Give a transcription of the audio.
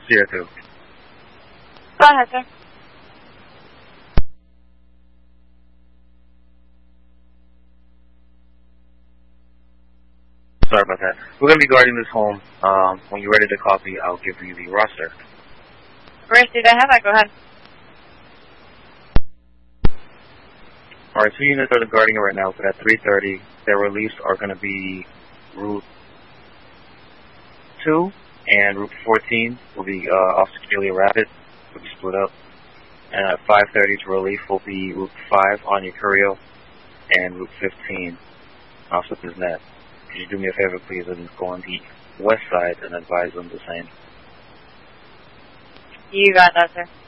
Sierra 2. Go ahead, sir. Sorry about that. We're going to be guarding this home. When you're ready to copy, I'll give you the roster. Ready to have that? Go ahead. Alright, 2 units are guarding it right now, but at 3:30, their release are going to be Route 2 and Route 14 will be Officer Julia Rapid, will be split up. And at 5:30 to relief will be Route 5, Anya Curio, and Route 15, Officer Biznett. Could you do me a favor, please, and go on the west side and advise them the same? You got that, sir.